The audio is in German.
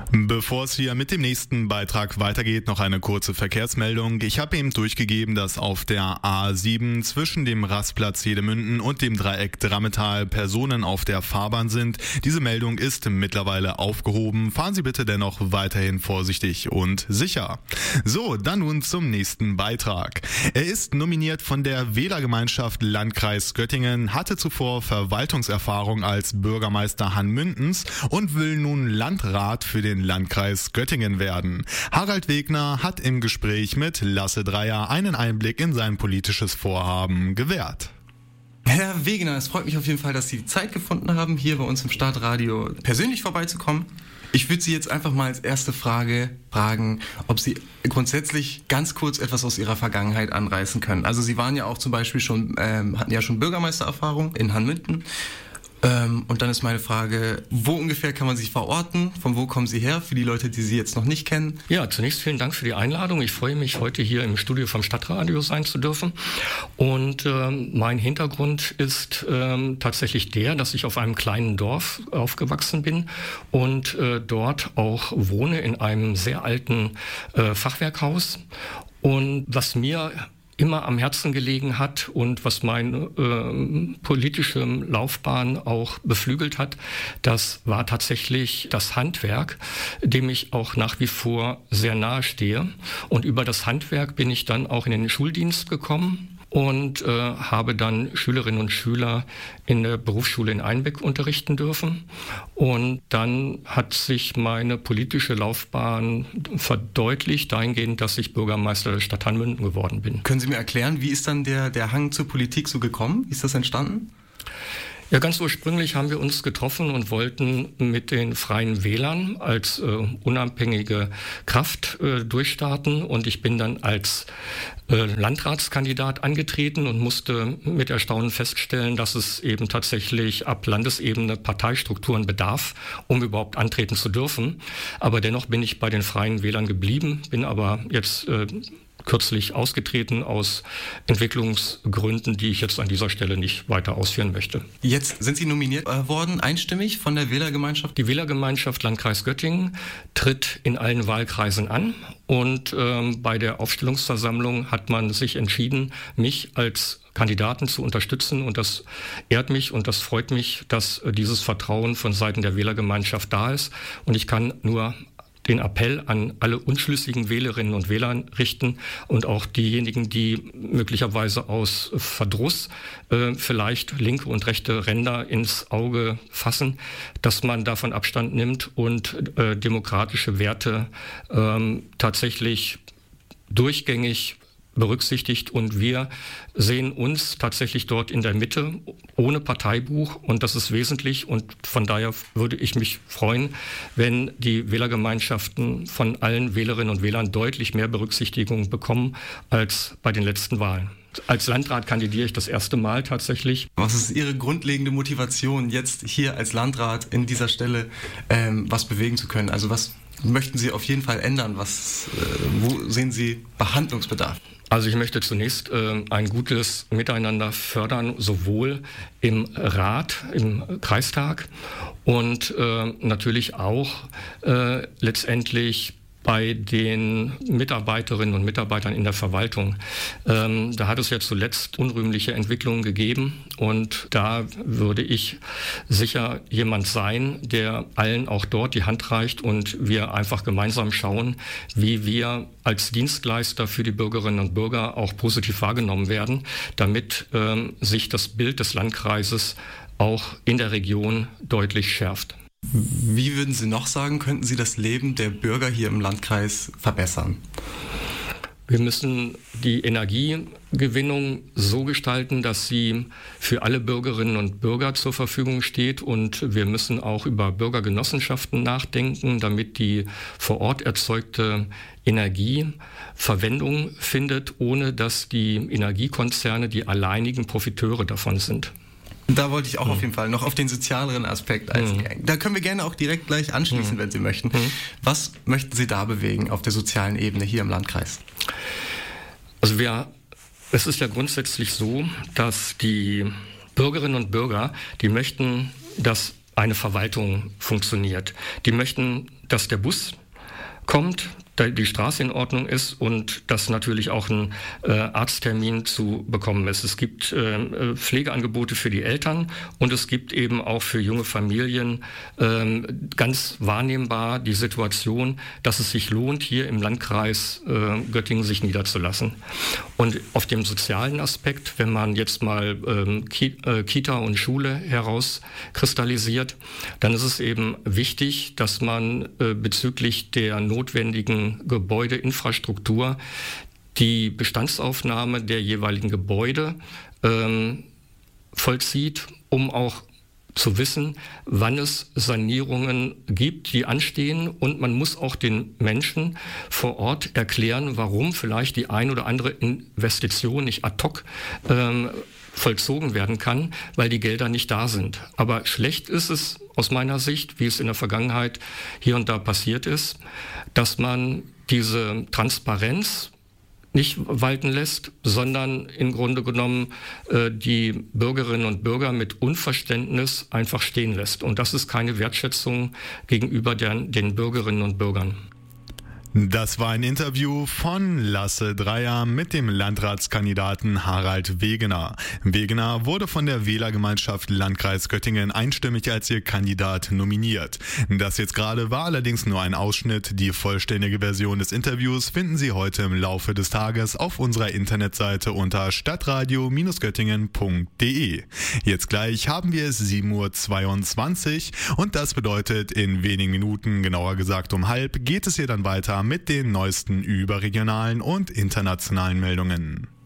Bevor es hier mit dem nächsten Beitrag weitergeht, noch eine kurze Verkehrsmeldung. Ich habe eben durchgegeben, dass auf der A7 zwischen dem Rastplatz Hedemünden und dem Dreieck Drammetal Personen auf der Fahrbahn sind. Diese Meldung ist mittlerweile aufgehoben. Fahren Sie bitte dennoch weiterhin vorsichtig und sicher. So, dann nun zum nächsten Beitrag. Er ist nominiert von der Wählergemeinschaft Landkreis Göttingen, hatte zuvor Verwaltungserfahrung als Bürgermeister Hanmündens und will nun Landrat für den Landkreis Göttingen werden. Harald Wegner hat im Gespräch mit Lasse Dreier einen Einblick in sein politisches Vorhaben gewährt. Herr Wegner, es freut mich auf jeden Fall, dass Sie die Zeit gefunden haben, hier bei uns im Startradio persönlich vorbeizukommen. Ich würde Sie jetzt einfach mal als erste Frage fragen, ob Sie grundsätzlich ganz kurz etwas aus Ihrer Vergangenheit anreißen können. Also Sie waren ja auch zum Beispiel hatten ja schon Bürgermeistererfahrung in Hanmünden. Und dann ist meine Frage, wo ungefähr kann man sich verorten? Von wo kommen Sie her, für die Leute, die Sie jetzt noch nicht kennen? Ja, zunächst vielen Dank für die Einladung. Ich freue mich, heute hier im Studio vom Stadtradio sein zu dürfen. Und mein Hintergrund ist tatsächlich der, dass ich auf einem kleinen Dorf aufgewachsen bin und dort auch wohne in einem sehr alten Fachwerkhaus. Und was mir immer am Herzen gelegen hat und was meine politische Laufbahn auch beflügelt hat, das war tatsächlich das Handwerk, dem ich auch nach wie vor sehr nahe stehe. Und über das Handwerk bin ich dann auch in den Schuldienst gekommen und habe dann Schülerinnen und Schüler in der Berufsschule in Einbeck unterrichten dürfen. Und dann hat sich meine politische Laufbahn verdeutlicht, dahingehend, dass ich Bürgermeister der Stadt Hanmünden geworden bin. Können Sie mir erklären, wie ist dann der Hang zur Politik so gekommen? Wie ist das entstanden? Ja, ganz ursprünglich haben wir uns getroffen und wollten mit den Freien Wählern als unabhängige Kraft durchstarten. Und ich bin dann als Landratskandidat angetreten und musste mit Erstaunen feststellen, dass es eben tatsächlich ab Landesebene Parteistrukturen bedarf, um überhaupt antreten zu dürfen. Aber dennoch bin ich bei den Freien Wählern geblieben, bin aber jetzt kürzlich ausgetreten aus Entwicklungsgründen, die ich jetzt an dieser Stelle nicht weiter ausführen möchte. Jetzt sind Sie nominiert worden, einstimmig von der Wählergemeinschaft? Die Wählergemeinschaft Landkreis Göttingen tritt in allen Wahlkreisen an und bei der Aufstellungsversammlung hat man sich entschieden, mich als Kandidaten zu unterstützen, und das ehrt mich und das freut mich, dass dieses Vertrauen von Seiten der Wählergemeinschaft da ist, und ich kann nur den Appell an alle unschlüssigen Wählerinnen und Wähler richten und auch diejenigen, die möglicherweise aus Verdruss vielleicht linke und rechte Ränder ins Auge fassen, dass man davon Abstand nimmt und demokratische Werte tatsächlich durchgängig berücksichtigt, und wir sehen uns tatsächlich dort in der Mitte, ohne Parteibuch, und das ist wesentlich, und von daher würde ich mich freuen, wenn die Wählergemeinschaften von allen Wählerinnen und Wählern deutlich mehr Berücksichtigung bekommen als bei den letzten Wahlen. Als Landrat kandidiere ich das erste Mal tatsächlich. Was ist Ihre grundlegende Motivation, jetzt hier als Landrat in dieser Stelle was bewegen zu können? Also was möchten Sie auf jeden Fall ändern? Wo sehen Sie Behandlungsbedarf? Also ich möchte zunächst ein gutes Miteinander fördern, sowohl im Rat, im Kreistag und natürlich auch letztendlich bei den Mitarbeiterinnen und Mitarbeitern in der Verwaltung. Da hat es ja zuletzt unrühmliche Entwicklungen gegeben, und da würde ich sicher jemand sein, der allen auch dort die Hand reicht und wir einfach gemeinsam schauen, wie wir als Dienstleister für die Bürgerinnen und Bürger auch positiv wahrgenommen werden, damit sich das Bild des Landkreises auch in der Region deutlich schärft. Wie würden Sie noch sagen, könnten Sie das Leben der Bürger hier im Landkreis verbessern? Wir müssen die Energiegewinnung so gestalten, dass sie für alle Bürgerinnen und Bürger zur Verfügung steht, und wir müssen auch über Bürgergenossenschaften nachdenken, damit die vor Ort erzeugte Energie Verwendung findet, ohne dass die Energiekonzerne die alleinigen Profiteure davon sind. Da wollte ich auch auf jeden Fall noch auf den sozialeren Aspekt eingehen. Da können wir gerne auch direkt gleich anschließen, wenn Sie möchten. Was möchten Sie da bewegen auf der sozialen Ebene hier im Landkreis? Also es ist ja grundsätzlich so, dass die Bürgerinnen und Bürger, die möchten, dass eine Verwaltung funktioniert. Die möchten, dass der Bus kommt, die Straße in Ordnung ist und dass natürlich auch ein Arzttermin zu bekommen ist. Es gibt Pflegeangebote für die Eltern und es gibt eben auch für junge Familien ganz wahrnehmbar die Situation, dass es sich lohnt, hier im Landkreis Göttingen sich niederzulassen. Und auf dem sozialen Aspekt, wenn man jetzt mal Kita und Schule herauskristallisiert, dann ist es eben wichtig, dass man bezüglich der notwendigen Gebäudeinfrastruktur die Bestandsaufnahme der jeweiligen Gebäude vollzieht, um auch zu wissen, wann es Sanierungen gibt, die anstehen, und man muss auch den Menschen vor Ort erklären, warum vielleicht die ein oder andere Investition nicht ad hoc vollzogen werden kann, weil die Gelder nicht da sind. Aber schlecht ist es aus meiner Sicht, wie es in der Vergangenheit hier und da passiert ist, dass man diese Transparenz nicht walten lässt, sondern im Grunde genommen die Bürgerinnen und Bürger mit Unverständnis einfach stehen lässt. Und das ist keine Wertschätzung gegenüber den Bürgerinnen und Bürgern. Das war ein Interview von Lasse Dreier mit dem Landratskandidaten Harald Wegener. Wegener wurde von der Wählergemeinschaft Landkreis Göttingen einstimmig als ihr Kandidat nominiert. Das jetzt gerade war allerdings nur ein Ausschnitt. Die vollständige Version des Interviews finden Sie heute im Laufe des Tages auf unserer Internetseite unter stadtradio-göttingen.de. Jetzt gleich haben wir es 7:22 Uhr und das bedeutet, in wenigen Minuten, genauer gesagt um 12:30, geht es hier dann weiter mit den neuesten überregionalen und internationalen Meldungen.